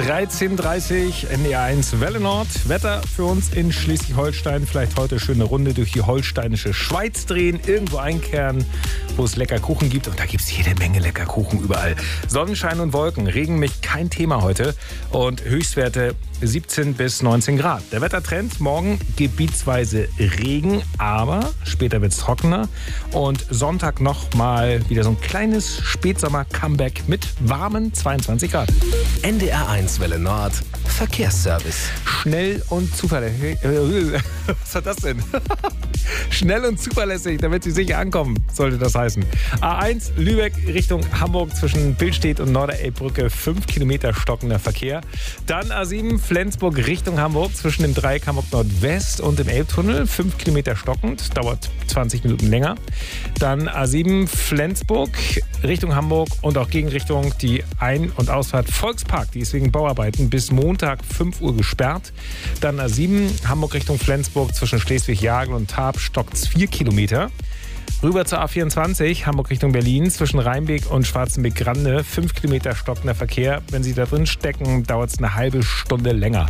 13:30 NDR1 Welle Nord. Wetter für uns in Schleswig-Holstein. Vielleicht heute schöne Runde durch die holsteinische Schweiz drehen. Irgendwo einkehren, wo es lecker Kuchen gibt. Und da gibt es jede Menge lecker Kuchen überall. Sonnenschein und Wolken. Regen mich kein Thema heute. Und Höchstwerte 17 bis 19 Grad. Der Wettertrend, morgen gebietsweise Regen, aber später wird es trockener. Und Sonntag nochmal wieder so ein kleines Spätsommer-Comeback mit warmen 22 Grad. NDR1 Welle Nord, Verkehrsservice. Schnell und zuverlässig. Was hat das denn? Schnell und zuverlässig, damit Sie sicher ankommen, sollte das heißen. A1 Lübeck Richtung Hamburg zwischen Billstedt und Norderelbbrücke 5 Kilometer stockender Verkehr. Dann A7 Flensburg Richtung Hamburg zwischen dem Dreieck Hamburg Nordwest und dem Elbtunnel 5 Kilometer stockend, dauert 20 Minuten länger. Dann A7 Flensburg Richtung Hamburg und auch Gegenrichtung die Ein- und Ausfahrt Volkspark, die ist wegen Bauarbeiten bis Montag 5 Uhr gesperrt. Dann A7 Hamburg Richtung Flensburg zwischen Schleswig-Jagel und Tarp stockt 4 Kilometer. Rüber zur A24, Hamburg Richtung Berlin, zwischen Rheinbeek und Schwarzenbeek-Grande, 5 Kilometer stockender Verkehr. Wenn Sie da drin stecken, dauert es eine halbe Stunde länger.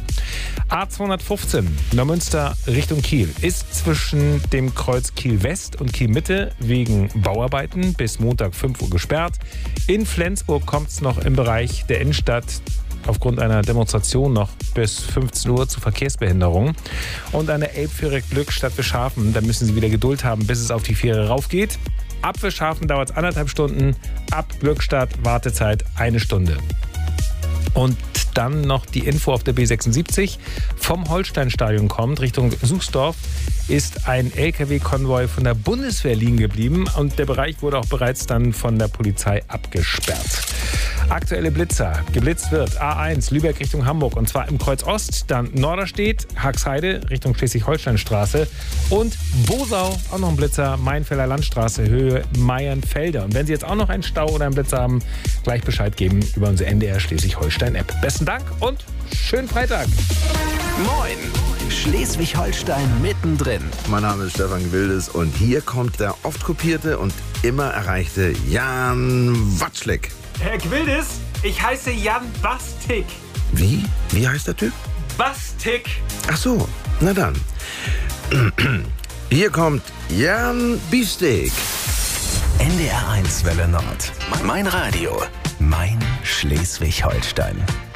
A215, Neumünster Richtung Kiel, ist zwischen dem Kreuz Kiel-West und Kiel-Mitte wegen Bauarbeiten bis Montag 5 Uhr gesperrt. In Flensburg kommt es noch im Bereich der Innenstadt aufgrund einer Demonstration noch bis 15 Uhr zu Verkehrsbehinderungen. Und an der Elbfähre Glückstadt Wischhafen, da müssen Sie wieder Geduld haben, bis es auf die Fähre raufgeht. Ab Wischhafen dauert es 1,5 Stunden, ab Glückstadt Wartezeit 1 Stunde. Und dann noch die Info auf der B76. Vom Holsteinstadion kommt Richtung Suchsdorf ist ein LKW-Konvoi von der Bundeswehr liegen geblieben und der Bereich wurde auch bereits dann von der Polizei abgesperrt. Aktuelle Blitzer. Geblitzt wird A1 Lübeck Richtung Hamburg und zwar im Kreuz Ost, dann Norderstedt, Haxheide Richtung Schleswig-Holstein-Straße und Bosau, auch noch ein Blitzer, Mainfelder Landstraße, Höhe Meiernfelder. Und wenn Sie jetzt auch noch einen Stau oder einen Blitzer haben, gleich Bescheid geben über unsere NDR Schleswig-Holstein-App. Besten Dank und schönen Freitag. Moin, Schleswig-Holstein mittendrin. Mein Name ist Stefan Gwildes und hier kommt der oft kopierte und immer erreichte Jan Watschlik. Herr Gwildes, ich heiße Jan Bastik. Wie? Wie heißt der Typ? Bastik. Ach so, na dann. Hier kommt Jan Biestik. NDR1 Welle Nord. Mein Radio. Mein Schleswig-Holstein.